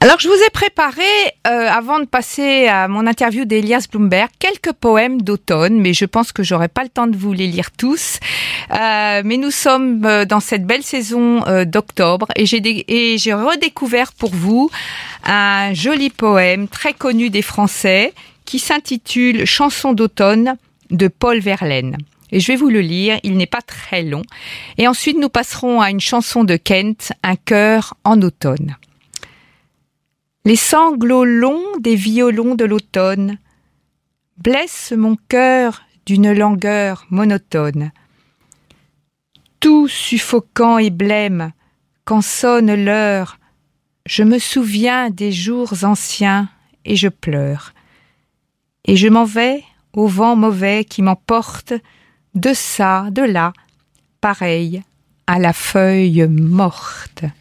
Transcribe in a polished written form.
Alors, je vous ai préparé, avant de passer à mon interview d'Elias Blumberg, quelques poèmes d'automne, mais je pense que j'aurai pas le temps de vous les lire tous. Mais nous sommes dans cette belle saison d'octobre et j'ai redécouvert pour vous un joli poème très connu des Français qui s'intitule « Chanson d'automne » de Paul Verlaine. Et je vais vous le lire, il n'est pas très long. Et ensuite, nous passerons à une chanson de Kent, « Un cœur en automne ». Les sanglots longs des violons de l'automne blessent mon cœur d'une langueur monotone. Tout suffocant et blême, quand sonne l'heure, je me souviens des jours anciens et je pleure. Et je m'en vais au vent mauvais qui m'emporte de ça, de là, pareil à la feuille morte.